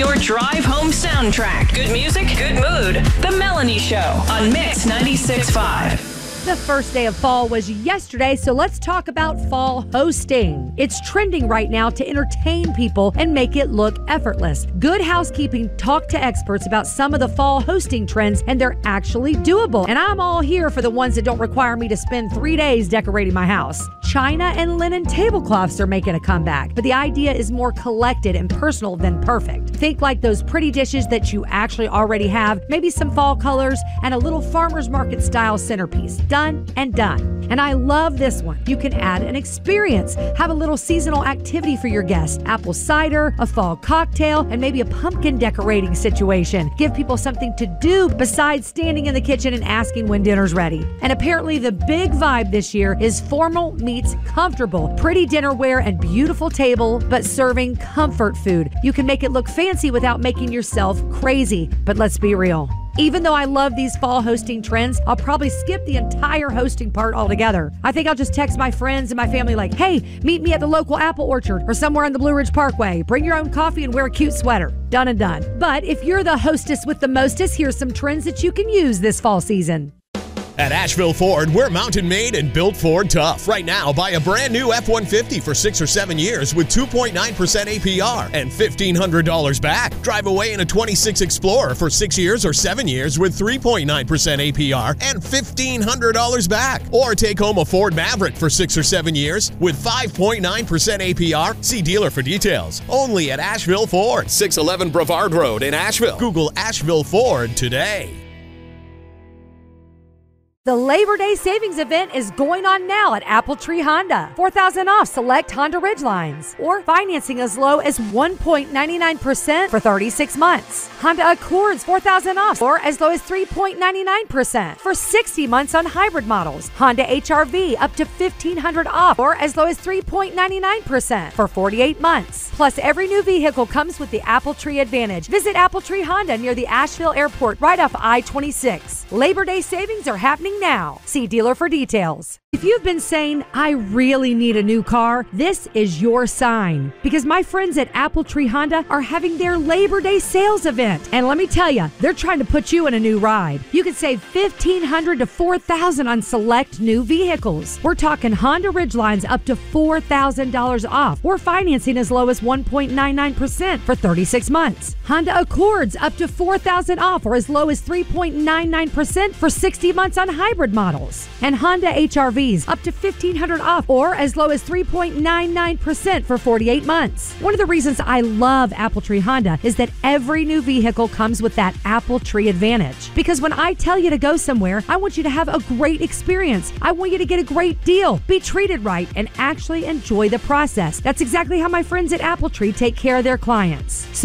Your drive home soundtrack. Good music, good mood. The Melanie Show on Mix 96.5. The first day of fall was yesterday, so let's talk about fall hosting. It's trending right now to entertain people and make it look effortless. Good Housekeeping talked to experts about some of the fall hosting trends, and they're actually doable. And I'm all here for the ones that don't require me to spend 3 days decorating my house. China and linen tablecloths are making a comeback, but the idea is more collected and personal than perfect. Think like those pretty dishes that you actually already have, maybe some fall colors and a little farmer's market style centerpiece. Done and done. And I love this one. You can add an experience. Have a little seasonal activity for your guests. Apple cider, a fall cocktail, and maybe a pumpkin decorating situation. Give people something to do besides standing in the kitchen and asking when dinner's ready. And apparently the big vibe this year is formal meets comfortable. Pretty dinnerware and beautiful table, but serving comfort food. You can make it look fancy without making yourself crazy. But let's be real. Even though I love these fall hosting trends, I'll probably skip the entire hosting part altogether. I think I'll just text my friends and my family like, hey, meet me at the local apple orchard or somewhere on the Blue Ridge Parkway. Bring your own coffee and wear a cute sweater. Done and done. But if you're the hostess with the mostest, here's some trends that you can use this fall season. At Asheville Ford, we're mountain made and built Ford tough. Right now, buy a brand new F-150 for 6 or 7 years with 2.9% APR and $1,500 back. Drive away in a 26 Explorer for 6 years or 7 years with 3.9% APR and $1,500 back. Or take home a Ford Maverick for 6 or 7 years with 5.9% APR. See dealer for details. Only at Asheville Ford, 611 Brevard Road in Asheville. Google Asheville Ford today. The Labor Day Savings Event is going on now at Apple Tree Honda. $4,000 off select Honda Ridgelines. Or financing as low as 1.99% for 36 months. Honda Accords $4,000 off or as low as 3.99% for 60 months on hybrid models. Honda HR-V up to $1,500 off or as low as 3.99% for 48 months. Plus, every new vehicle comes with the Apple Tree Advantage. Visit Apple Tree Honda near the Asheville Airport right off I-26. Labor Day savings are happening now. See dealer for details. If you've been saying, I really need a new car, this is your sign. Because my friends at Apple Tree Honda are having their Labor Day sales event. And let me tell you, they're trying to put you in a new ride. You can save $1,500 to $4,000 on select new vehicles. We're talking Honda Ridgelines up to $4,000 off. Or financing as low as 1.99% for 36 months. Honda Accords up to $4,000 off or as low as 3.99% for 60 months on hybrid models. And Honda HR-V up to $1,500 off or as low as 3.99% for 48 months. One of the reasons I love Apple Tree Honda is that every new vehicle comes with that Apple Tree Advantage. Because when I tell you to go somewhere, I want you to have a great experience. I want you to get a great deal, be treated right, and actually enjoy the process. That's exactly how my friends at Apple Tree take care of their clients. So